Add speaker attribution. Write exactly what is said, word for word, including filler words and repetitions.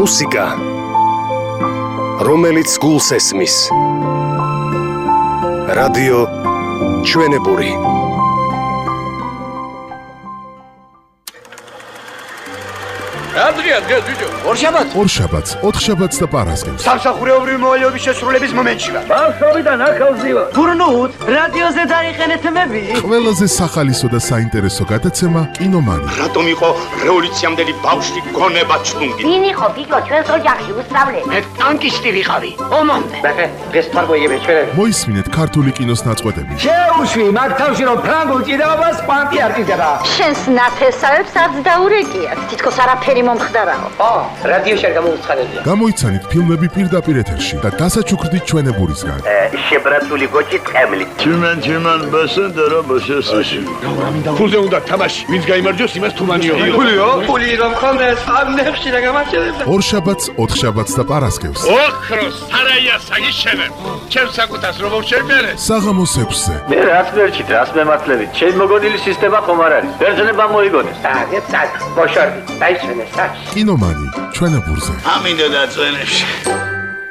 Speaker 1: მუსიკა, რომელიც გულს ესმის. რადიო ჩვენებური.
Speaker 2: Adrian, gel video.
Speaker 3: ორშაბათს
Speaker 4: ორშაბათს, ოთხშაბათს და პარასკევს.
Speaker 3: სამსახურეობრივი მოვალეობის შესრულების მომენტში ვარ.
Speaker 2: ბავშვობიდან ახალზე ვარ.
Speaker 3: გურნუთ, რადიოზე დაიყენეთ მები.
Speaker 4: ყველაზე სახალისო და საინტერესო გადაცემა კინომანი.
Speaker 5: რატომ იყო რევოლუციამდელი ბავშვი გონება ჩლუნგი?
Speaker 6: ვინ იყო ბიჭო ჩვენს ოჯახში უსწავლე?
Speaker 3: მე ტანკისტი ვიყავი.
Speaker 6: ომამდე.
Speaker 2: ბახე, დღეს თარგოიები ჩვენ.
Speaker 4: მოისმინეთ ქართული კინოს ნაწყვეტები.
Speaker 2: შეუშვი, მაგ თავში რომ ფრანგულ ჭიდაობას პანტი არ ჭიდება.
Speaker 6: შენს ნათესავებს არც დაურეკიათ. თითქოს არაფერი მომხდარაო.
Speaker 2: ო, რადიოში არ გამოუცხადებია.
Speaker 4: გამოიცანით ფილმები პირდაპირ ეთერში და დასაჩუქრდით ჩვენებურისგან.
Speaker 5: შებრაცული გოჭი ტყემლი.
Speaker 7: Tümen tümen basındır o basıyorsun.
Speaker 2: ფულზე უნდა თამაში. ვინც გაიმარჯვოს, იმას თუმანიო. ფულიო? ფული რომ ხონდეს, ამ ნებში რა გამაჩერებდა.
Speaker 4: ორშაბათს, ოთხშაბათს და პარასკევს.
Speaker 7: ოქროს სარაია საგიშენებ. ჩემს საკუთას რომ შევმერე.
Speaker 4: საღამოს ექვსზე.
Speaker 7: მე რას მერჩით, რას მემართლებით? ჩემ მოგონილი სისტემა ხომ არ არის. ბერძნება მოიგონეს.
Speaker 2: აგეთ სად, ბოშორდი, დაიშვენე სად.
Speaker 4: კინომანი ჩვენებურზე.
Speaker 7: ამინდა დაწვენებში.